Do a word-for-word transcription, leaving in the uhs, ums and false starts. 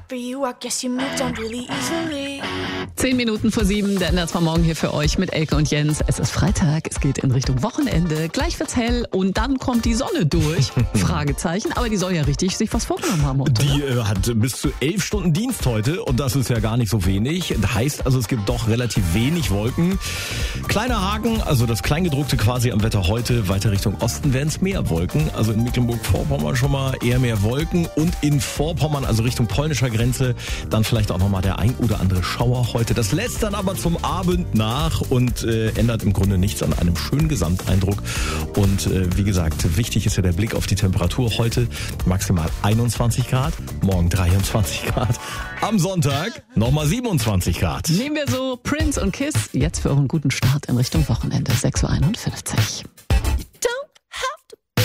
for you, I guess you moved on really easily. Zehn Minuten vor sieben, der Ender war morgen hier für euch mit Elke und Jens. Es ist Freitag, es geht in Richtung Wochenende. Gleich wird's hell und dann kommt die Sonne durch. Fragezeichen, aber die soll ja richtig sich was vorgenommen haben heute. Die äh, hat bis zu elf Stunden Dienst heute und das ist ja gar nicht so wenig. Das heißt also, es gibt doch relativ wenig Wolken. Kleiner Haken, also das Kleingedruckte quasi am Wetter heute. Weiter Richtung Osten werden es mehr Wolken. Also in Mecklenburg-Vorpommern schon mal eher mehr Wolken und in Vorpommern, also Richtung polnischer Grenze, dann vielleicht auch nochmal der ein oder andere Schauer heute. Das lässt dann aber zum Abend nach und äh, ändert im Grunde nichts an einem schönen Gesamteindruck. Und äh, wie gesagt, wichtig ist ja der Blick auf die Temperatur. Heute maximal einundzwanzig Grad, morgen dreiundzwanzig Grad. Am Sonntag nochmal siebenundzwanzig Grad. Nehmen wir so Prince und Kiss jetzt für euren guten Start in Richtung Wochenende. sechs Uhr einundfünfzig.